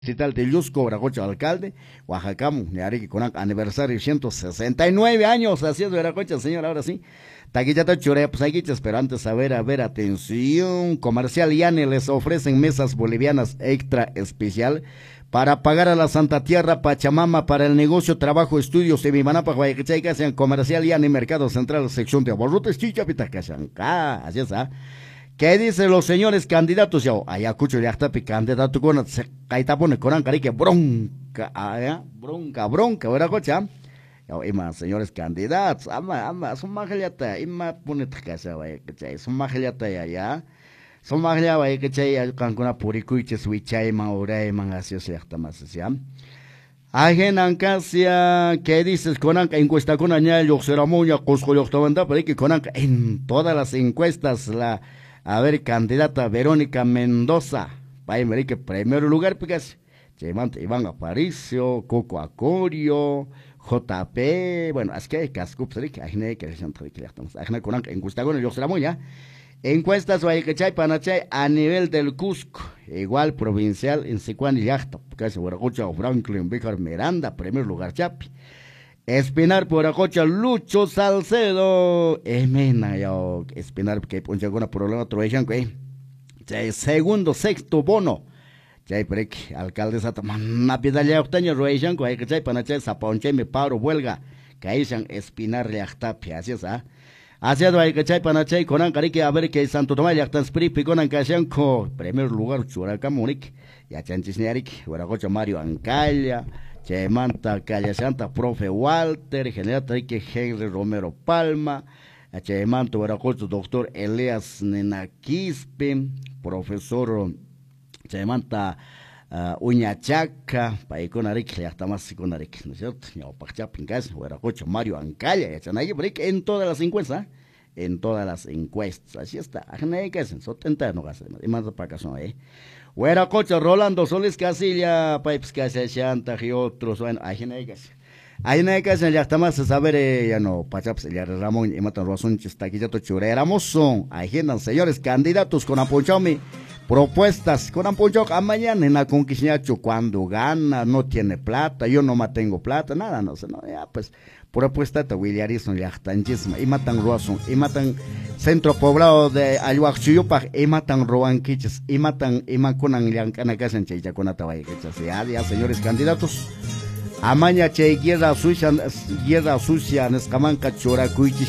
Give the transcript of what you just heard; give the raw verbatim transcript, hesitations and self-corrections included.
Municipal de Yusco, Veracocha, alcalde, Oaxacamu, Nearique, con aniversario ciento sesenta y nueve años, así es Veracocha, señor, ahora sí. Taquillata Chore, pues hay que pero antes, a ver, a ver, atención, Comercial Yane les ofrecen mesas bolivianas extra especial para pagar a la Santa Tierra Pachamama para el negocio, trabajo, estudios de Mimanapa, Guayachay, que sean Comercial Yane, Mercado Central, sección de aborrutes, Chichapita, Cachancá, así es, ¿ah? ¿Qué dicen los señores candidatos? Ya, Ayacucho de Actapi, candidato con Caitapone, Corán, Carique, bronca, allá, bronca, bronca, ¿verdad, cocha? Ya, ima, señores candidatos, ama, ama, son majaliata, ima, ponete casa, vaya, que son majaliata ya, ya, son majaliata, vaya, que chay, cancuna puricuiche, suichay, maure, mangasio, se hasta más, ya. Ajenan casia, ¿qué dices? Conanca, encuesta con añal, yo será moña, cosco, yo estaba en que Conanca, en todas las encuestas, la. A ver, candidata Verónica Mendoza, para ver que primer lugar, pues, Iván Aparicio, Coco Acorio, J P, bueno, es que casco, pues, que hay que estamos, hay con en Gustavo, yo se la moña. Encuestas, vaya que chay, panachay, a nivel del Cusco, igual provincial, en Sicuán y Yachta, porque se Huaracocha o Franklin, Vícar Miranda, primer lugar, Chapi. Espinar por Acocha, Lucho Salcedo, Emena, yo, Espinar, que ponche alguna problema, Troyán, que, segundo, sexto, bono, Chay, Prek, alcalde Sataman, Napidalla, Octaño, Royán, que hay que chay, panachay, Zaponche, me paro, huelga, que ahí sean Espinar, Leactapia, así es, ah, así es, hay que chay, panachay, Conan, Carique, a ver que Santo Tomás, Leactan Sprit, Conan, Cashanco, primer lugar, Churacamunic, y a Chanchisnearic, Huaracocha, Mario Ancalla, Chemanta, Calle Santa, profe Walter, general Trique Henry Romero Palma, Chemanto, Veracocho, doctor Elias Nenaquispe, profesor Chemanta, uh, Uñachaca, Paiconaric, hasta más Iconaric, ¿no es cierto? Yo, Pachapingas, Veracocho, Mario Ancaya, Chanay, en todas las encuestas, en todas las encuestas, así está, Ajanaí, que hacen, setenta no gasen, y más para acá, ¿eh? Hueracocha, Rolando Soles Casilla, Pipes Casilla, y otros, bueno, hay negas. Hay negas, ya está más a saber, eh, ya no, Pachaps, ya Ramón, y Matan Rosun, Chistaquillato Churéramos son, hay señores candidatos con Aponchomi, propuestas con Aponchoc, a mañana en la conquista, cuando gana, no tiene plata, yo no más tengo plata, nada, no sé, no, ya pues. Propuesta de Williarison y Actanchisma, y matan Roason, y matan centro poblado de Ayuaxuyupac, y matan Roanquiches, y matan, y mancunan Yancana Casanche, y Yaconataway, que ya, ya, señores candidatos. Amaña, che, guerra sucia, guerra sucia, Nescamanca, Chora, Cuichis.